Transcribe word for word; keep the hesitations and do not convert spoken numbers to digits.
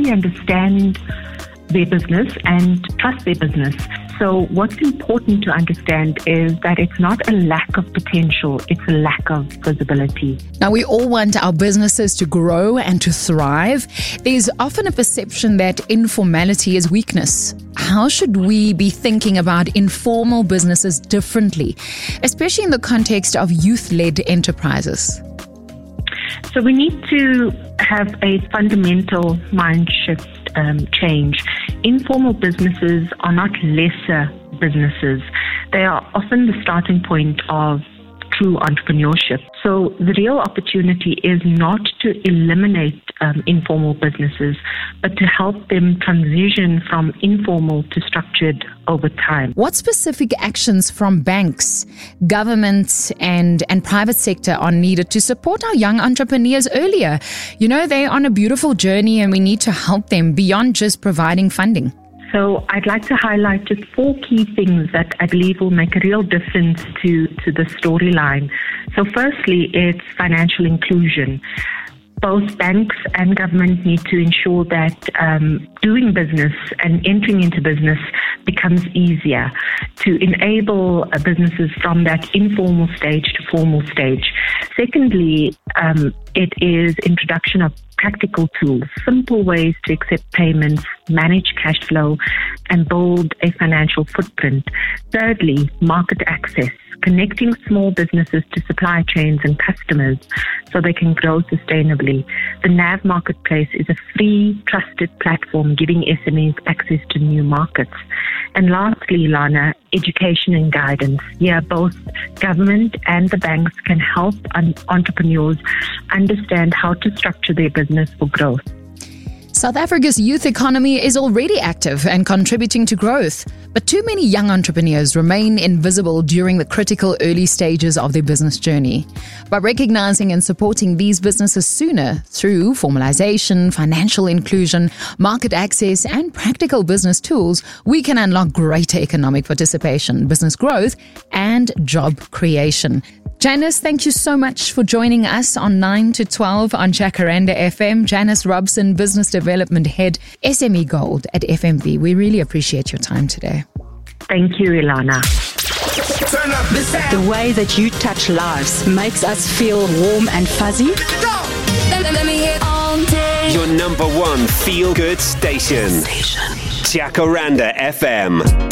fully understand their business and trust their business. So what's important to understand is that it's not a lack of potential, it's a lack of visibility. Now, we all want our businesses to grow and to thrive. There's often a perception that informality is weakness. How should we be thinking about informal businesses differently, especially in the context of youth-led enterprises? So we need to have a fundamental mind shift um, change. Informal businesses are not lesser businesses. They are often the starting point of true entrepreneurship. So the real opportunity is not to eliminate um, informal businesses, but to help them transition from informal to structured over time. What specific actions from banks, governments, and, and private sector are needed to support our young entrepreneurs earlier? You know, they're on a beautiful journey and we need to help them beyond just providing funding. So I'd like to highlight just four key things that I believe will make a real difference to, to the storyline. So firstly, it's financial inclusion. Both banks and government need to ensure that um, doing business and entering into business becomes easier to enable uh, businesses from that informal stage to formal stage. Secondly, um, it is introduction of practical tools, simple ways to accept payments, manage cash flow, and build a financial footprint. Thirdly, market access, connecting small businesses to supply chains and customers so they can grow sustainably. The N A V Marketplace is a free, trusted platform giving S M Es access to new markets. And lastly, Lana, education and guidance. Yeah, both government and the banks can help un- entrepreneurs understand how to structure their business for growth. South Africa's youth economy is already active and contributing to growth, but too many young entrepreneurs remain invisible during the critical early stages of their business journey. By recognizing and supporting these businesses sooner through formalization, financial inclusion, market access, and practical business tools, we can unlock greater economic participation, business growth, and job creation. Janice, thank you so much for joining us on nine to twelve on Jacaranda F M. Janice Robson, Business Development Head, S M E Gold at F M B. We really appreciate your time today. Thank you, Ilana. Turn up the sound. The way that you touch lives makes us feel warm and fuzzy. Let, let me hear all day. Your number one feel-good station. station. Jacaranda F M.